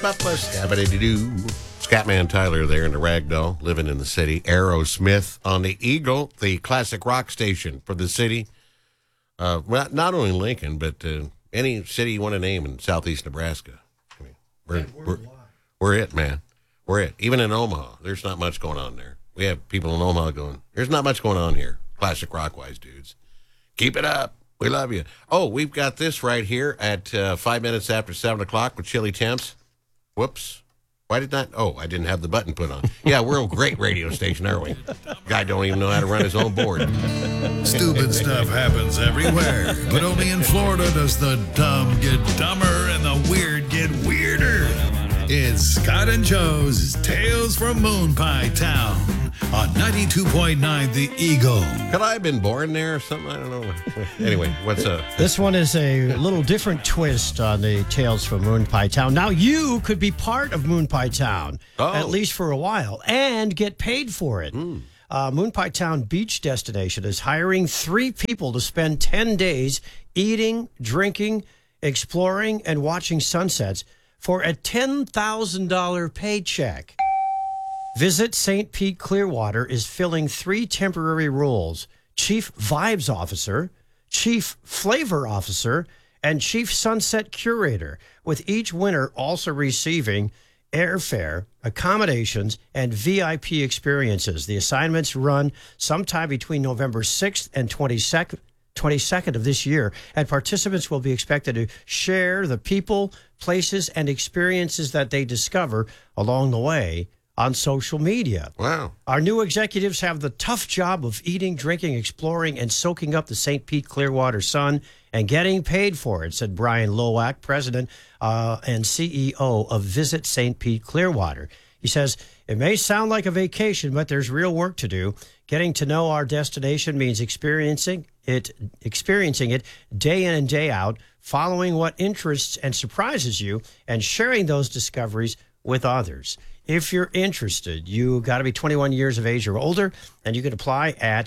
Ba-ba-stabba-dee-doo. Scatman Tyler there in the Ragdoll, living in the city. Aerosmith on the Eagle, the classic rock station for the city. Well, not only Lincoln, but any city you want to name in southeast Nebraska. I mean, we're it, man. We're it. Even in Omaha, there's not much going on there. We have people in Omaha going, there's not much going on here. Classic rock-wise, dudes. Keep it up. We love you. Oh, we've got this right here at 5 minutes after 7 o'clock with Chili Temps. Whoops. Why did not? Oh, I didn't have the button put on. Yeah, we're a great radio station, aren't we? Guy don't even know how to run his own board. Stupid stuff happens everywhere, but only in Florida does the dumb get dumber and the weird get weirder. It's Scott and Joe's Tales from Moon Pie Town on 92.9 The Eagle. Could I have been born there or something? I don't know. Anyway, what's up? This one is a little different twist on the Tales from Moon Pie Town. Now you could be part of Moon Pie Town, at least for a while, and get paid for it. Moon Pie Town Beach Destination is hiring 3 people to spend 10 days eating, drinking, exploring, and watching sunsets for a $10,000 paycheck. Visit St. Pete Clearwater is filling 3 temporary roles: Chief Vibes Officer, Chief Flavor Officer, and Chief Sunset Curator, with each winner also receiving airfare, accommodations, and VIP experiences. The assignments run sometime between November 6th and 22nd of this year, and participants will be expected to share the people, places, and experiences that they discover along the way on social media. Wow. Our new executives have the tough job of eating, drinking, exploring, and soaking up the St. Pete Clearwater sun and getting paid for it, said Brian Lowak, president and CEO of Visit St. Pete Clearwater. He says, it may sound like a vacation, but there's real work to do. Getting to know our destination means experiencing it day in and day out, following what interests and surprises you, and sharing those discoveries with others. If you're interested, you got to be 21 years of age or older, and you can apply at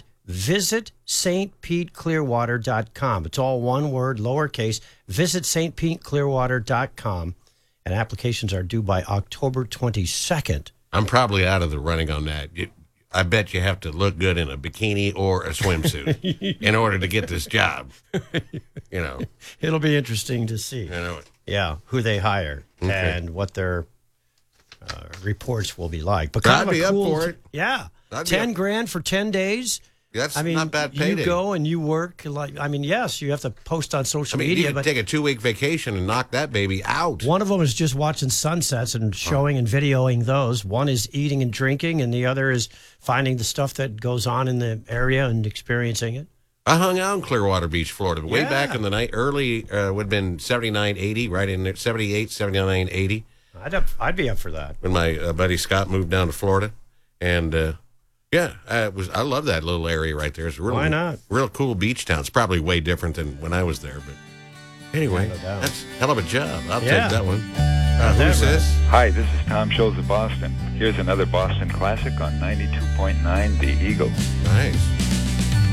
visitstpeteclearwater.com. It's all one word, lowercase, visitstpeteclearwater.com, and applications are due by October 22nd. I'm probably out of the running on that. I bet you have to look good in a bikini or a swimsuit in order to get this job. You know. It'll be interesting to see. I know it. Yeah, who they hire and what their reports will be like. But I'd be up for it. Yeah. I'd be $10,000 for 10 days. That's not bad payday. You go and you work. Yes, you have to post on social media. You could take a 2-week vacation and knock that baby out. One of them is just watching sunsets and showing and videoing those. One is eating and drinking, and the other is finding the stuff that goes on in the area and experiencing it. I hung out in Clearwater Beach, Florida, way back in the night. Early would have been 79, 80, right in there, 78, 79, 80. I'd be up for that. When my buddy Scott moved down to Florida, and I love that little area right there. It's really, why not? Real cool beach town. It's probably way different than when I was there, but anyway, that's a hell of a job. I'll take that one. Who's this? Hi, this is Tom Schultz of Boston. Here's another Boston classic on 92.9 The Eagle. Nice.